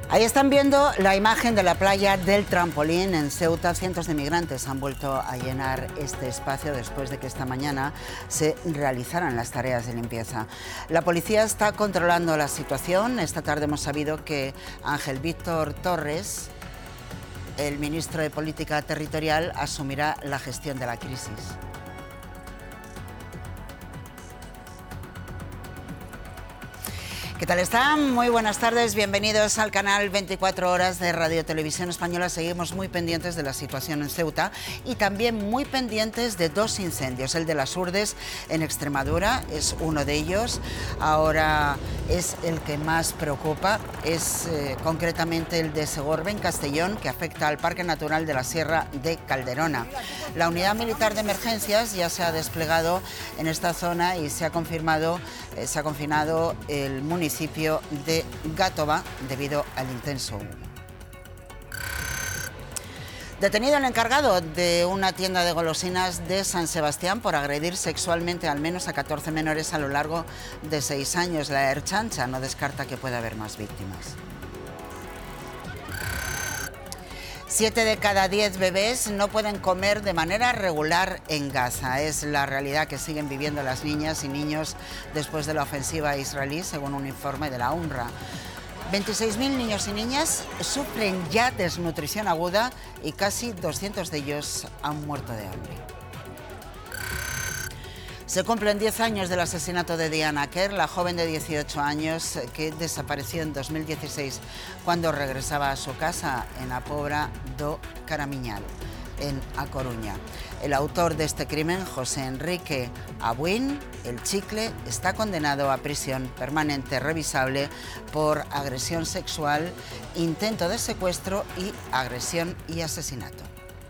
Ahí están viendo la imagen de la playa del Trampolín en Ceuta. Cientos de migrantes han vuelto a llenar este espacio después de que esta mañana se realizaran las tareas de limpieza. La policía está controlando la situación. Esta tarde hemos sabido que Ángel Víctor Torres, el ministro de Política Territorial, asumirá la gestión de la crisis. ¿Qué tal están? Muy buenas tardes, bienvenidos al canal 24 Horas de Radio Televisión Española. Seguimos muy pendientes de la situación en Ceuta y también muy pendientes de dos incendios. El de las Urdes en Extremadura es uno de ellos. Ahora es el que más preocupa, es concretamente el de Segorbe en Castellón, que afecta al Parque Natural de la Sierra de Calderona. La unidad militar de emergencias ya se ha desplegado en esta zona y se ha confinado el municipio de Gátova debido al intenso humo. Detenido el encargado de una tienda de golosinas de San Sebastián por agredir sexualmente al menos a 14 menores a lo largo de 6 años. La Ertzaintza no descarta que pueda haber más víctimas. 7 de cada 10 bebés no pueden comer de manera regular en Gaza. Es la realidad que siguen viviendo las niñas y niños después de la ofensiva israelí, según un informe de la UNRWA. 26.000 niños y niñas sufren ya desnutrición aguda y casi 200 de ellos han muerto de hambre. Se cumplen 10 años del asesinato de Diana Quer, la joven de 18 años que desapareció en 2016 cuando regresaba a su casa en la Pobra do Caramiñal, en A Coruña. El autor de este crimen, José Enrique Abuín, el Chicle, está condenado a prisión permanente revisable por agresión sexual, intento de secuestro y agresión y asesinato.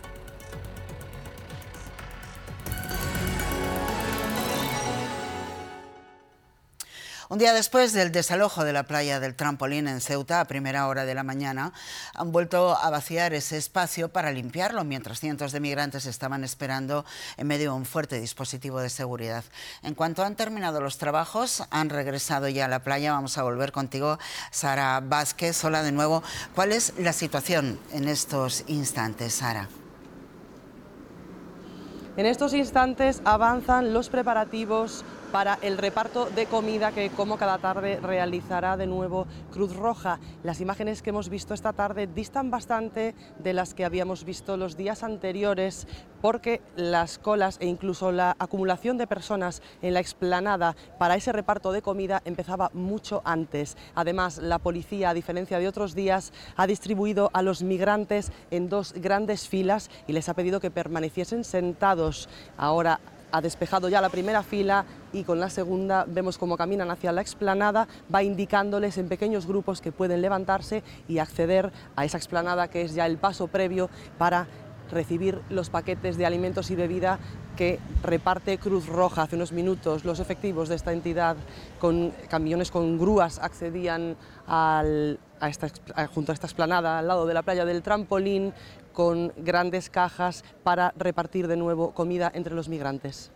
Un día después del desalojo de la playa del Trampolín en Ceuta, a primera hora de la mañana, han vuelto a vaciar ese espacio para limpiarlo, mientras cientos de migrantes estaban esperando en medio de un fuerte dispositivo de seguridad. En cuanto han terminado los trabajos, han regresado ya a la playa. Vamos a volver contigo, Sara Vázquez. Hola de nuevo. ¿Cuál es la situación en estos instantes, Sara? En estos instantes avanzan los preparativos para el reparto de comida que, como cada tarde, realizará de nuevo Cruz Roja. Las imágenes que hemos visto esta tarde distan bastante de las que habíamos visto los días anteriores, porque las colas e incluso la acumulación de personas en la explanada para ese reparto de comida empezaba mucho antes. Además, la policía, a diferencia de otros días, ha distribuido a los migrantes en dos grandes filas y les ha pedido que permaneciesen sentados. Ahora ha despejado ya la primera fila y con la segunda vemos cómo caminan hacia la explanada, va indicándoles en pequeños grupos que pueden levantarse y acceder a esa explanada, que es ya el paso previo para recibir los paquetes de alimentos y bebida que reparte Cruz Roja. Hace unos minutos los efectivos de esta entidad con camiones con grúas accedían junto a esta explanada al lado de la playa del Trampolín, con grandes cajas para repartir de nuevo comida entre los migrantes.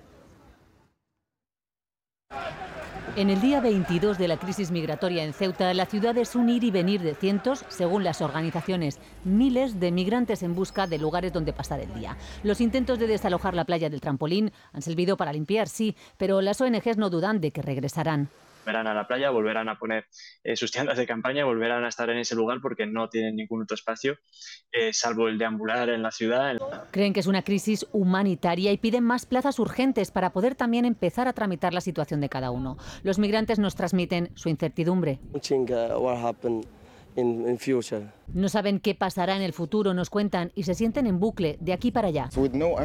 En el día 22 de la crisis migratoria en Ceuta, la ciudad es un ir y venir de cientos, según las organizaciones, miles de migrantes en busca de lugares donde pasar el día. Los intentos de desalojar la playa del Trampolín han servido para limpiar, sí, pero las ONGs no dudan de que regresarán. Volverán a la playa, volverán a poner sus tiendas de campaña, volverán a estar en ese lugar porque no tienen ningún otro espacio, salvo el deambular en la ciudad. Creen que es una crisis humanitaria y piden más plazas urgentes para poder también empezar a tramitar la situación de cada uno. Los migrantes nos transmiten su incertidumbre. No saben qué pasará en el futuro, nos cuentan, y se sienten en bucle de aquí para allá.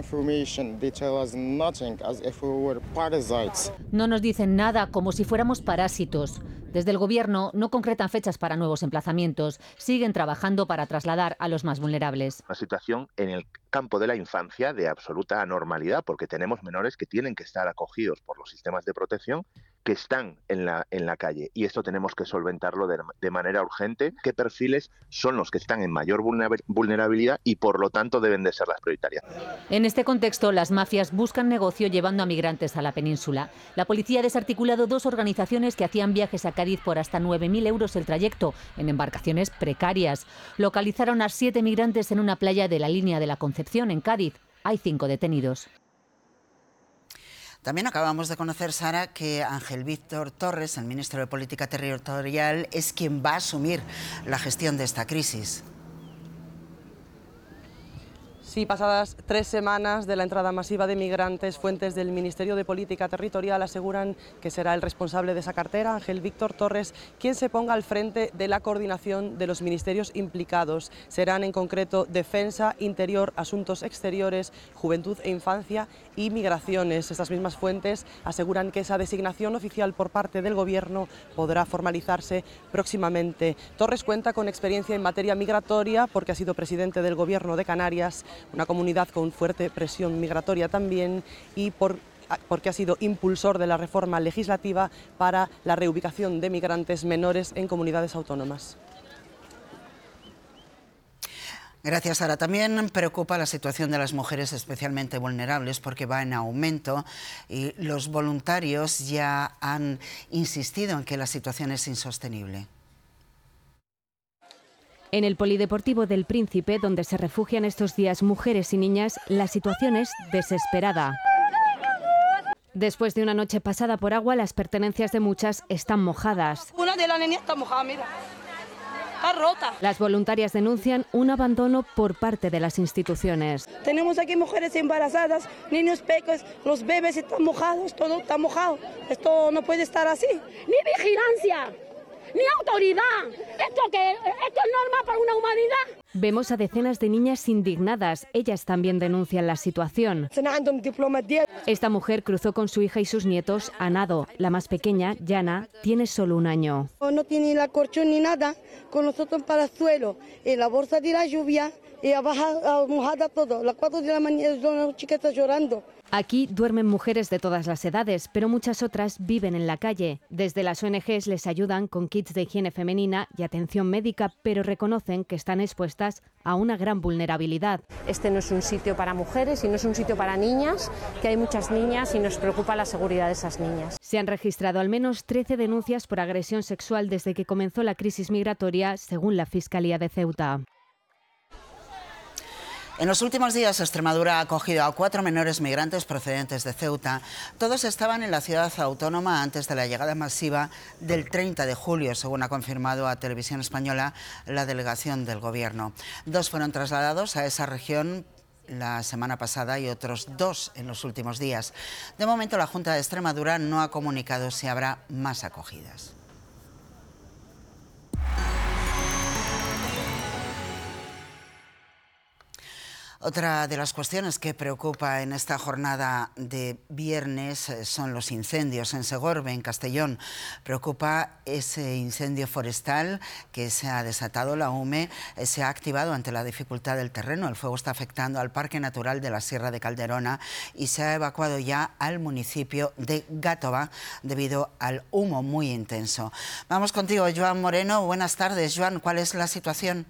No nos dicen nada, como si fuéramos parásitos. Desde el gobierno no concretan fechas para nuevos emplazamientos. Siguen trabajando para trasladar a los más vulnerables. Una situación en el campo de la infancia de absoluta anormalidad, porque tenemos menores que tienen que estar acogidos por los sistemas de protección, que están en la calle, y esto tenemos que solventarlo de manera urgente. ¿Qué perfiles son los que están en mayor vulnerabilidad y por lo tanto deben de ser las prioritarias? En este contexto, las mafias buscan negocio llevando a migrantes a la península. La policía ha desarticulado 2 organizaciones que hacían viajes a Cádiz por hasta 9.000 euros el trayecto, en embarcaciones precarias. Localizaron a 7 migrantes en una playa de la Línea de la Concepción, en Cádiz. Hay 5 detenidos. También acabamos de conocer, Sara, que Ángel Víctor Torres, el ministro de Política Territorial, es quien va a asumir la gestión de esta crisis. Sí, pasadas 3 semanas de la entrada masiva de migrantes, fuentes del Ministerio de Política Territorial aseguran que será el responsable de esa cartera, Ángel Víctor Torres, quien se ponga al frente de la coordinación de los ministerios implicados. Serán en concreto Defensa, Interior, Asuntos Exteriores, Juventud e Infancia y Migraciones. Estas mismas fuentes aseguran que esa designación oficial por parte del Gobierno podrá formalizarse próximamente. Torres cuenta con experiencia en materia migratoria porque ha sido presidente del Gobierno de Canarias, una comunidad con fuerte presión migratoria también, y porque ha sido impulsor de la reforma legislativa para la reubicación de migrantes menores en comunidades autónomas. Gracias, Sara. También preocupa la situación de las mujeres especialmente vulnerables porque va en aumento y los voluntarios ya han insistido en que la situación es insostenible. En el Polideportivo del Príncipe, donde se refugian estos días mujeres y niñas, la situación es desesperada. Después de una noche pasada por agua, las pertenencias de muchas están mojadas. Una de las niñas está mojada, mira. Está rota. Las voluntarias denuncian un abandono por parte de las instituciones. Tenemos aquí mujeres embarazadas, niños pequeños, los bebés están mojados, todo está mojado. Esto no puede estar así. Ni vigilancia, ni autoridad. ¿Esto es norma para una humanidad? Vemos a decenas de niñas indignadas. Ellas también denuncian la situación. Esta mujer cruzó con su hija y sus nietos a nado. La más pequeña, Yana, tiene solo 1 año. No tiene la colchón ni nada, con nosotros para el suelo, en la bolsa de la lluvia, y abajo mojada todo. A las 4 de la mañana las chiquitas llorando. Aquí duermen mujeres de todas las edades, pero muchas otras viven en la calle. Desde las ONGs les ayudan con kits de higiene femenina y atención médica, pero reconocen que están expuestas a una gran vulnerabilidad. Este no es un sitio para mujeres y no es un sitio para niñas, que hay muchas niñas y nos preocupa la seguridad de esas niñas. Se han registrado al menos 13 denuncias por agresión sexual desde que comenzó la crisis migratoria, según la Fiscalía de Ceuta. En los últimos días, Extremadura ha acogido a 4 menores migrantes procedentes de Ceuta. Todos estaban en la ciudad autónoma antes de la llegada masiva del 30 de julio, según ha confirmado a Televisión Española la delegación del Gobierno. 2 fueron trasladados a esa región la semana pasada y otros 2 en los últimos días. De momento, la Junta de Extremadura no ha comunicado si habrá más acogidas. Otra de las cuestiones que preocupa en esta jornada de viernes son los incendios. En Segorbe, en Castellón, preocupa ese incendio forestal que se ha desatado. La UME se ha activado ante la dificultad del terreno. El fuego está afectando al Parque Natural de la Sierra de Calderona y se ha evacuado ya al municipio de Gàtova debido al humo muy intenso. Vamos contigo, Joan Moreno. Buenas tardes, Joan. ¿Cuál es la situación?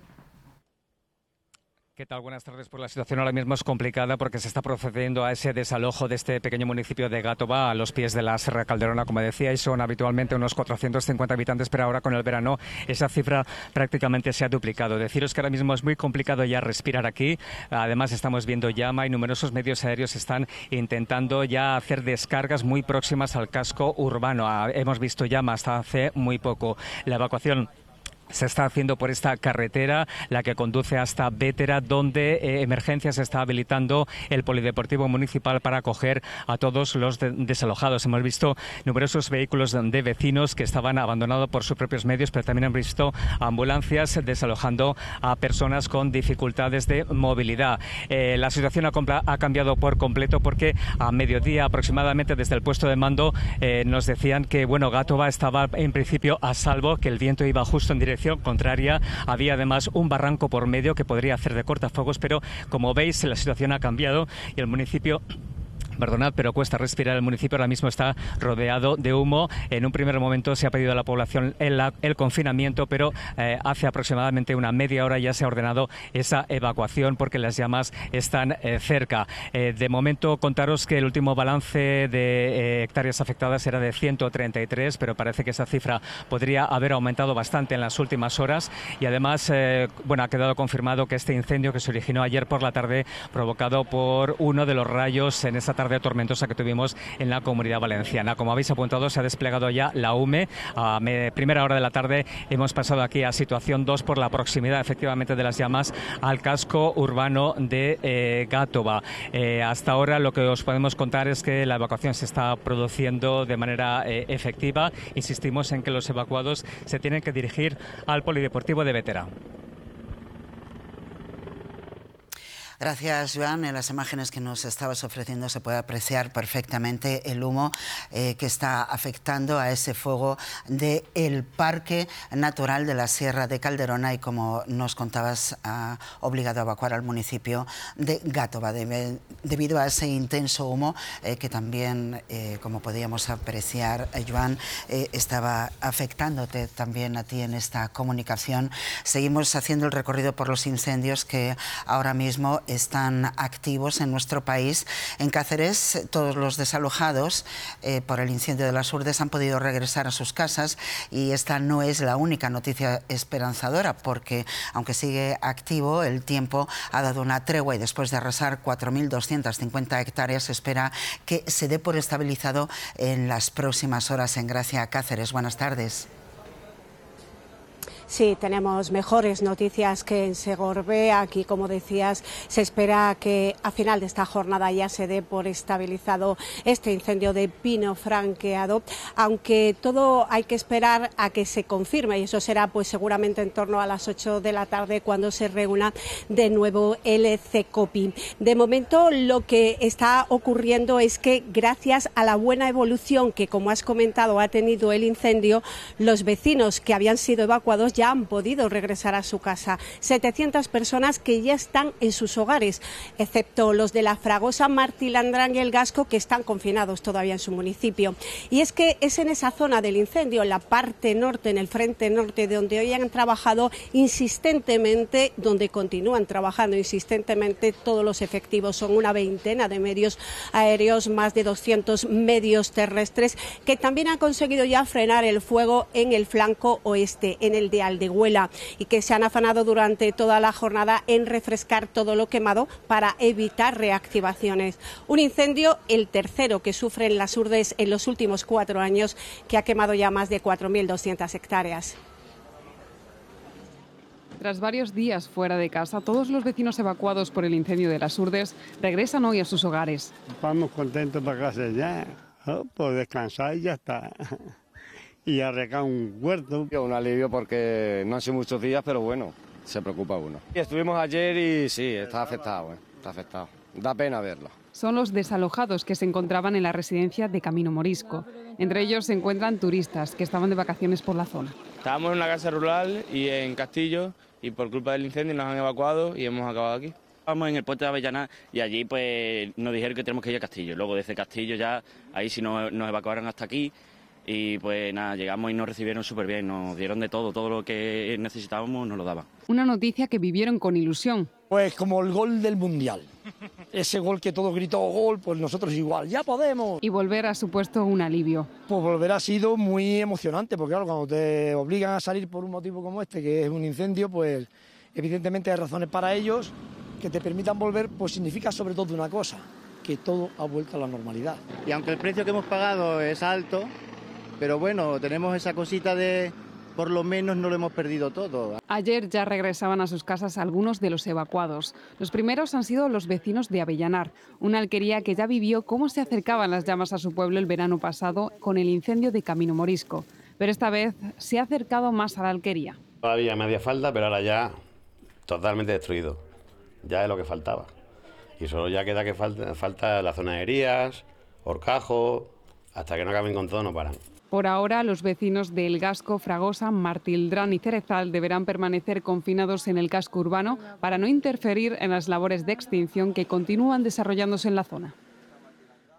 ¿Qué tal? Buenas tardes. Pues la situación ahora mismo es complicada porque se está procediendo a ese desalojo de este pequeño municipio de Gàtova a los pies de la Sierra de Calderona. Como decía, y son habitualmente unos 450 habitantes, pero ahora con el verano esa cifra prácticamente se ha duplicado. Deciros que ahora mismo es muy complicado ya respirar aquí. Además estamos viendo llama y numerosos medios aéreos están intentando ya hacer descargas muy próximas al casco urbano. Hemos visto llama hasta hace muy poco. La evacuación se está haciendo por esta carretera, la que conduce hasta Bétera, donde Emergencias está habilitando el Polideportivo Municipal para acoger a todos los desalojados. Hemos visto numerosos vehículos de vecinos que estaban abandonados por sus propios medios, pero también hemos visto ambulancias desalojando a personas con dificultades de movilidad. La situación ha cambiado por completo porque a mediodía aproximadamente desde el puesto de mando nos decían que Gàtova estaba en principio a salvo, que el viento iba justo en dirección contraria. Había además un barranco por medio que podría hacer de cortafuegos, pero como veis la situación ha cambiado y el municipio perdonad, pero cuesta respirar. El municipio ahora mismo está rodeado de humo. En un primer momento se ha pedido a la población el confinamiento, pero hace aproximadamente una media hora ya se ha ordenado esa evacuación porque las llamas están cerca. De momento, contaros que el último balance de hectáreas afectadas era de 133, pero parece que esa cifra podría haber aumentado bastante en las últimas horas. Y además, ha quedado confirmado que este incendio que se originó ayer por la tarde, provocado por uno de los rayos en esa tarde tormentosa que tuvimos en la Comunidad Valenciana. Como habéis apuntado, se ha desplegado ya la UME. A primera hora de la tarde hemos pasado aquí a situación 2 por la proximidad, efectivamente, de las llamas al casco urbano de Gátova. Hasta ahora lo que os podemos contar es que la evacuación se está produciendo de manera efectiva. Insistimos en que los evacuados se tienen que dirigir al Polideportivo de Bétera. Gracias, Joan. En las imágenes que nos estabas ofreciendo se puede apreciar perfectamente el humo que está afectando a ese fuego del Parque Natural de la Sierra de Calderona y, como nos contabas, ha obligado a evacuar al municipio de Gátova debido a ese intenso humo que también, como podíamos apreciar, Joan, estaba afectándote también a ti en esta comunicación. Seguimos haciendo el recorrido por los incendios que ahora mismo están activos en nuestro país. En Cáceres, todos los desalojados por el incendio de las Urdes han podido regresar a sus casas, y esta no es la única noticia esperanzadora, porque aunque sigue activo, el tiempo ha dado una tregua y después de arrasar 4.250 hectáreas se espera que se dé por estabilizado en las próximas horas en Gracia, Cáceres. Buenas tardes. Sí, tenemos mejores noticias que en Segorbe. Aquí, como decías, se espera que a final de esta jornada ya se dé por estabilizado este incendio de pino franqueado, aunque todo hay que esperar a que se confirme, y eso será pues seguramente en torno a las 8 de la tarde cuando se reúna de nuevo el CECOPI. De momento, lo que está ocurriendo es que, gracias a la buena evolución que, como has comentado, ha tenido el incendio, los vecinos que habían sido evacuados ya han podido regresar a su casa. 700 personas que ya están en sus hogares, excepto los de la Fragosa, Martilandrán y el Gasco, que están confinados todavía en su municipio. Y es que es en esa zona del incendio, en la parte norte, en el frente norte, donde hoy han trabajado insistentemente, donde continúan trabajando insistentemente todos los efectivos. Son una veintena de medios aéreos, más de 200 medios terrestres, que también han conseguido ya frenar el fuego en el flanco oeste, en el de Aldehuela, y que se han afanado durante toda la jornada en refrescar todo lo quemado para evitar reactivaciones. Un incendio, el tercero que sufren las Urdes en los últimos 4 años, que ha quemado ya más de 4.200 hectáreas. Tras varios días fuera de casa, todos los vecinos evacuados por el incendio de las Urdes regresan hoy a sus hogares. Vamos contentos para casa ya, pues descansar y ya está. Y arreglar un huerto. Un alivio porque no han sido muchos días, pero bueno, se preocupa uno. Estuvimos ayer y sí, está afectado, está afectado. Da pena verlo. Son los desalojados que se encontraban en la residencia de Camino Morisco. Entre ellos se encuentran turistas que estaban de vacaciones por la zona. Estábamos en una casa rural y en Castillo, y por culpa del incendio nos han evacuado y hemos acabado aquí. Estábamos en el puente de Avellana y allí pues nos dijeron que tenemos que ir a Castillo. Luego desde Castillo ya, ahí sí nos evacuaron hasta aquí. Y pues nada, llegamos y nos recibieron súper bien, nos dieron de todo lo que necesitábamos nos lo daban. Una noticia que vivieron con ilusión. Pues como el gol del Mundial, ese gol que todos gritó gol, pues nosotros igual, ¡ya podemos! Y volver ha supuesto un alivio. Pues volver ha sido muy emocionante, porque claro, cuando te obligan a salir por un motivo como este, que es un incendio, pues evidentemente hay razones para ellos, que te permitan volver, pues significa sobre todo una cosa, que todo ha vuelto a la normalidad. Y aunque el precio que hemos pagado es alto, pero bueno, tenemos esa cosita de, por lo menos no lo hemos perdido todo. Ayer ya regresaban a sus casas algunos de los evacuados. Los primeros han sido los vecinos de Avellanar, una alquería que ya vivió cómo se acercaban las llamas a su pueblo el verano pasado con el incendio de Camino Morisco. Pero esta vez se ha acercado más a la alquería. Todavía me hacía falta, pero ahora ya totalmente destruido. Ya es lo que faltaba. Y solo ya queda que falta la zona de Herías, Horcajo, hasta que no acaben con todo no paran. Por ahora, los vecinos de El Gasco, Fragosa, Martildrán y Cerezal deberán permanecer confinados en el casco urbano para no interferir en las labores de extinción que continúan desarrollándose en la zona.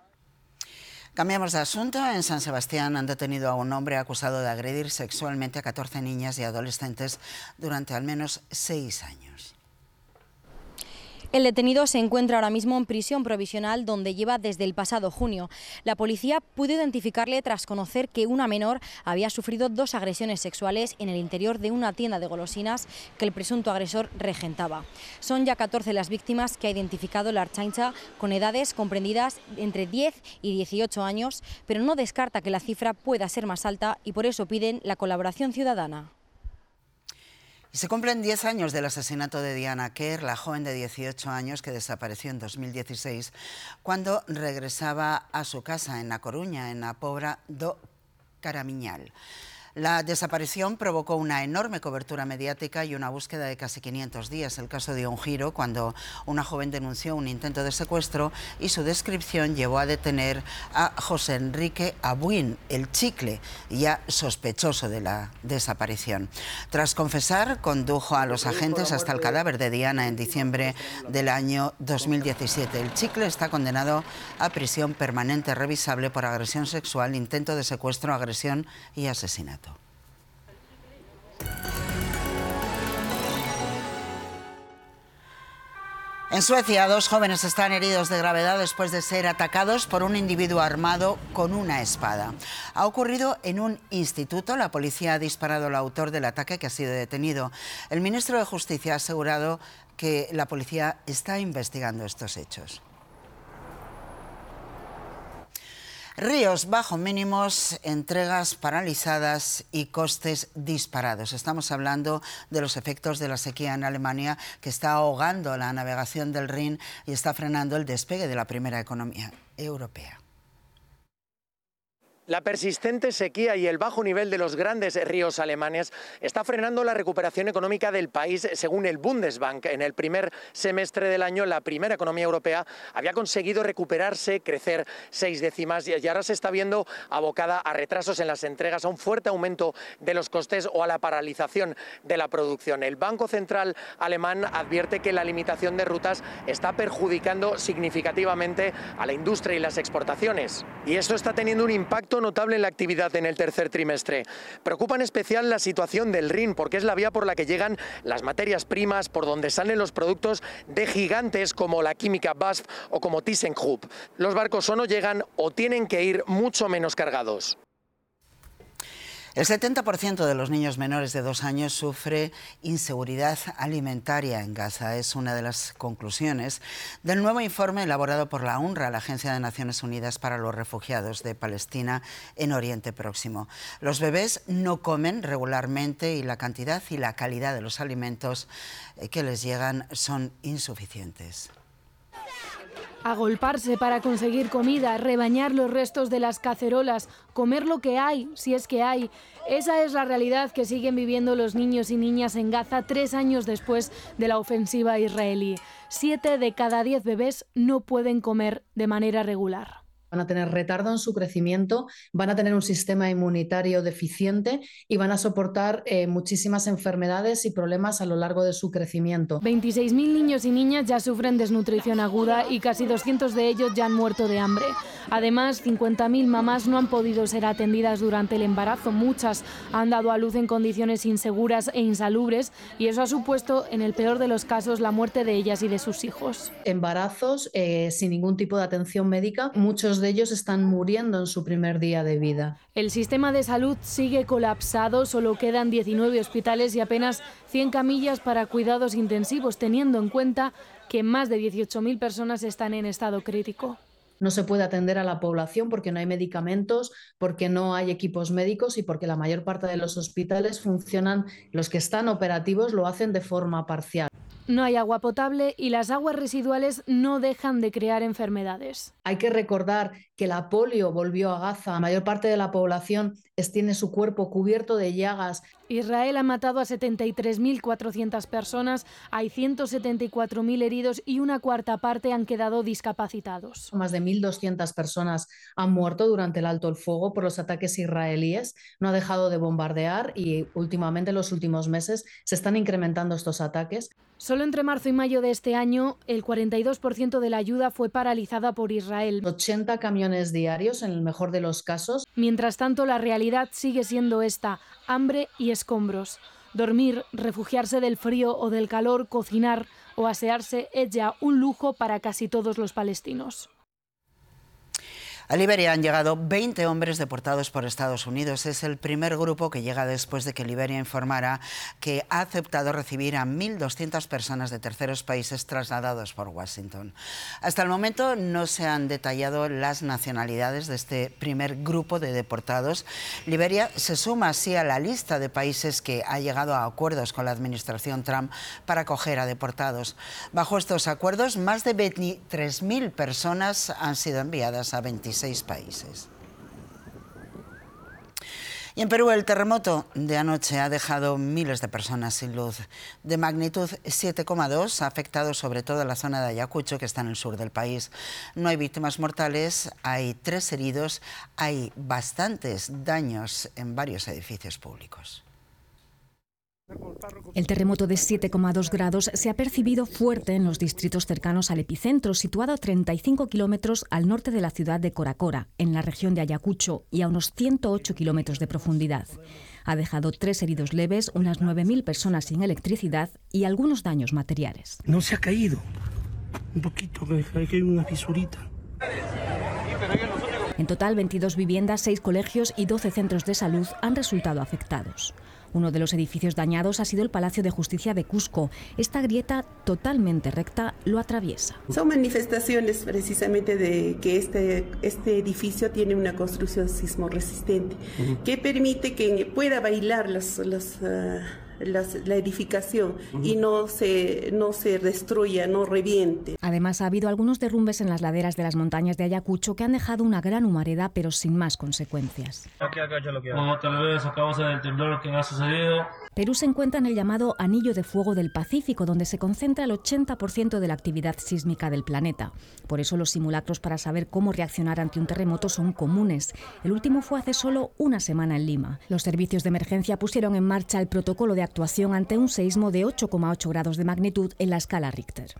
Cambiamos de asunto. En San Sebastián han detenido a un hombre acusado de agredir sexualmente a 14 niñas y adolescentes durante al menos 6 años. El detenido se encuentra ahora mismo en prisión provisional, donde lleva desde el pasado junio. La policía pudo identificarle tras conocer que una menor había sufrido 2 agresiones sexuales en el interior de una tienda de golosinas que el presunto agresor regentaba. Son ya 14 las víctimas que ha identificado la Ertzaintza, con edades comprendidas entre 10 y 18 años, pero no descarta que la cifra pueda ser más alta y por eso piden la colaboración ciudadana. Y se cumplen 10 años del asesinato de Diana Quer, la joven de 18 años que desapareció en 2016 cuando regresaba a su casa en A Coruña, en la Pobra do Caramiñal. La desaparición provocó una enorme cobertura mediática y una búsqueda de casi 500 días. El caso dio un giro cuando una joven denunció un intento de secuestro y su descripción llevó a detener a José Enrique Abuin, el Chicle, ya sospechoso de la desaparición. Tras confesar, condujo a los agentes hasta el cadáver de Diana en diciembre del año 2017. El Chicle está condenado a prisión permanente revisable por agresión sexual, intento de secuestro, agresión y asesinato. En Suecia, 2 jóvenes están heridos de gravedad después de ser atacados por un individuo armado con una espada. Ha ocurrido en un instituto. La policía ha disparado al autor del ataque, que ha sido detenido. El ministro de Justicia ha asegurado que la policía está investigando estos hechos. Ríos bajo mínimos, entregas paralizadas y costes disparados. Estamos hablando de los efectos de la sequía en Alemania, que está ahogando la navegación del Rin y está frenando el despegue de la primera economía europea. La persistente sequía y el bajo nivel de los grandes ríos alemanes está frenando la recuperación económica del país. Según el Bundesbank, en el primer semestre del año, la primera economía europea había conseguido recuperarse, crecer 6 décimas y ahora se está viendo abocada a retrasos en las entregas, a un fuerte aumento de los costes o a la paralización de la producción. El Banco Central alemán advierte que la limitación de rutas está perjudicando significativamente a la industria y las exportaciones. Y esto está teniendo un impacto notable en la actividad en el tercer trimestre. Preocupa en especial la situación del Rin, porque es la vía por la que llegan las materias primas, por donde salen los productos de gigantes como la química BASF o como ThyssenKrupp. Los barcos o no llegan o tienen que ir mucho menos cargados. El 70% de los niños menores de 2 años sufre inseguridad alimentaria en Gaza. Es una de las conclusiones del nuevo informe elaborado por la UNRWA, la Agencia de Naciones Unidas para los Refugiados de Palestina en Oriente Próximo. Los bebés no comen regularmente y la cantidad y la calidad de los alimentos que les llegan son insuficientes. Agolparse para conseguir comida, rebañar los restos de las cacerolas, comer lo que hay, si es que hay. Esa es la realidad que siguen viviendo los niños y niñas en Gaza 3 años después de la ofensiva israelí. 7 de cada 10 bebés no pueden comer de manera regular. Van a tener retardo en su crecimiento, van a tener un sistema inmunitario deficiente y van a soportar muchísimas enfermedades y problemas a lo largo de su crecimiento. 26.000 niños y niñas ya sufren desnutrición aguda y casi 200 de ellos ya han muerto de hambre. Además, 50.000 mamás no han podido ser atendidas durante el embarazo. Muchas han dado a luz en condiciones inseguras e insalubres y eso ha supuesto, en el peor de los casos, la muerte de ellas y de sus hijos. Embarazos sin ningún tipo de atención médica, muchos de ellos están muriendo en su primer día de vida. El sistema de salud sigue colapsado, solo quedan 19 hospitales y apenas 100 camillas para cuidados intensivos, teniendo en cuenta que más de 18.000 personas están en estado crítico. No se puede atender a la población porque no hay medicamentos, porque no hay equipos médicos y porque la mayor parte de los hospitales funcionan, los que están operativos lo hacen de forma parcial. No hay agua potable y las aguas residuales no dejan de crear enfermedades. Hay que recordar que la polio volvió a Gaza. La mayor parte de la población tiene su cuerpo cubierto de llagas. Israel ha matado a 73.400 personas, hay 174.000 heridos y una cuarta parte han quedado discapacitados. Más de 1.200 personas han muerto durante el alto el fuego por los ataques israelíes. No ha dejado de bombardear y últimamente, en los últimos meses, se están incrementando estos ataques. Solo entre marzo y mayo de este año, el 42% de la ayuda fue paralizada por Israel. 80 camiones diarios, en el mejor de los casos. Mientras tanto, la realidad sigue siendo esta: hambre y escombros. Dormir, refugiarse del frío o del calor, cocinar o asearse es ya un lujo para casi todos los palestinos. A Liberia han llegado 20 hombres deportados por Estados Unidos. Es el primer grupo que llega después de que Liberia informara que ha aceptado recibir a 1.200 personas de terceros países trasladados por Washington. Hasta el momento no se han detallado las nacionalidades de este primer grupo de deportados. Liberia se suma así a la lista de países que ha llegado a acuerdos con la administración Trump para acoger a deportados. Bajo estos acuerdos, más de 23.000 personas han sido enviadas a 26 países. Y en Perú, el terremoto de anoche ha dejado miles de personas sin luz. De magnitud 7,2 ha afectado sobre todo a la zona de Ayacucho, que está en el sur del país. No hay víctimas mortales, hay 3 heridos, hay bastantes daños en varios edificios públicos. El terremoto de 7,2 grados se ha percibido fuerte en los distritos cercanos al epicentro, situado a 35 kilómetros al norte de la ciudad de Coracora, en la región de Ayacucho, y a unos 108 kilómetros de profundidad. Ha dejado 3 heridos leves, unas 9.000 personas sin electricidad y algunos daños materiales. No se ha caído, un poquito, que hay una fisurita. En total, 22 viviendas, 6 colegios y 12 centros de salud han resultado afectados. Uno de los edificios dañados ha sido el Palacio de Justicia de Cusco. Esta grieta totalmente recta lo atraviesa. Son manifestaciones precisamente de que este edificio tiene una construcción sismo resistente que permite que pueda bailar la edificación y no se destruya, no reviente. Además, ha habido algunos derrumbes en las laderas de las montañas de Ayacucho que han dejado una gran humareda, pero sin más consecuencias. Tal vez a causa del temblor que ha sucedido. Perú se encuentra en el llamado Anillo de Fuego del Pacífico, donde se concentra el 80% de la actividad sísmica del planeta. Por eso los simulacros para saber cómo reaccionar ante un terremoto son comunes. El último fue hace solo una semana en Lima. Los servicios de emergencia pusieron en marcha el protocolo de actuación ante un seísmo de 8,8 grados de magnitud en la escala Richter.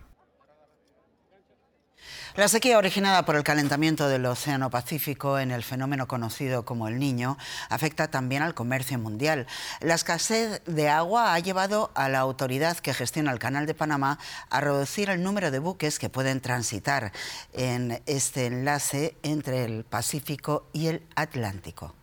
La sequía originada por el calentamiento del Océano Pacífico en el fenómeno conocido como El Niño afecta también al comercio mundial. La escasez de agua ha llevado a la autoridad que gestiona el Canal de Panamá a reducir el número de buques que pueden transitar en este enlace entre el Pacífico y el Atlántico.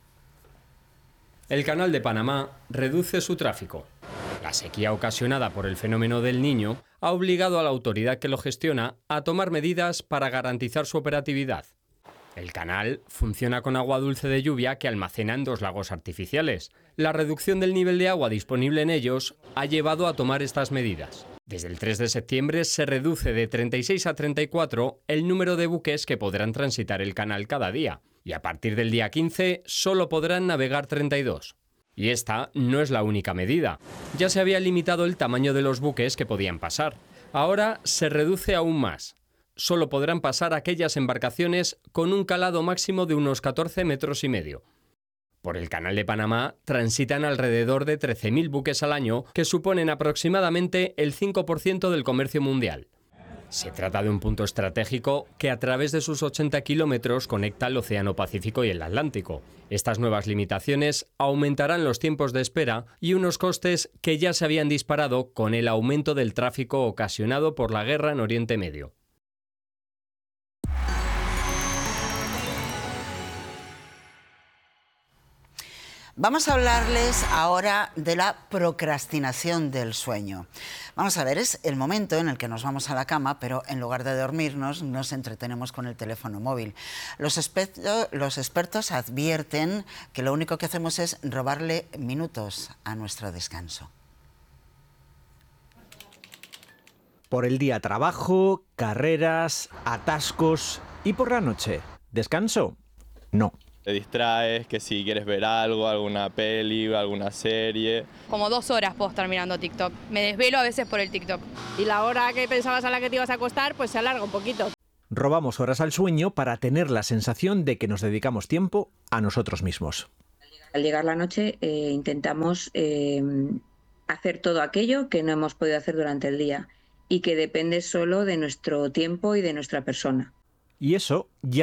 El Canal de Panamá reduce su tráfico. La sequía ocasionada por el fenómeno del Niño ha obligado a la autoridad que lo gestiona a tomar medidas para garantizar su operatividad. El canal funciona con agua dulce de lluvia que almacena en 2 lagos artificiales. La reducción del nivel de agua disponible en ellos ha llevado a tomar estas medidas. Desde el 3 de septiembre se reduce de 36 a 34 el número de buques que podrán transitar el canal cada día. Y a partir del día 15 solo podrán navegar 32. Y esta no es la única medida. Ya se había limitado el tamaño de los buques que podían pasar. Ahora se reduce aún más. Solo podrán pasar aquellas embarcaciones con un calado máximo de unos 14,5 metros. Por el Canal de Panamá transitan alrededor de 13.000 buques al año, que suponen aproximadamente el 5% del comercio mundial. Se trata de un punto estratégico que a través de sus 80 kilómetros conecta el Océano Pacífico y el Atlántico. Estas nuevas limitaciones aumentarán los tiempos de espera y unos costes que ya se habían disparado con el aumento del tráfico ocasionado por la guerra en Oriente Medio. Vamos a hablarles ahora de la procrastinación del sueño. Vamos a ver, es el momento en el que nos vamos a la cama, pero en lugar de dormirnos nos entretenemos con el teléfono móvil. Los expertos advierten que lo único que hacemos es robarle minutos a nuestro descanso. Por el día trabajo, carreras, atascos y por la noche, ¿descanso? No. Te distraes, que si quieres ver algo, alguna peli, alguna serie. Como 2 horas puedo estar mirando TikTok. Me desvelo a veces por el TikTok. Y la hora que pensabas a la que te ibas a acostar, pues se alarga un poquito. Robamos horas al sueño para tener la sensación de que nos dedicamos tiempo a nosotros mismos. Al llegar la noche intentamos hacer todo aquello que no hemos podido hacer durante el día y que depende solo de nuestro tiempo y de nuestra persona. Y eso ya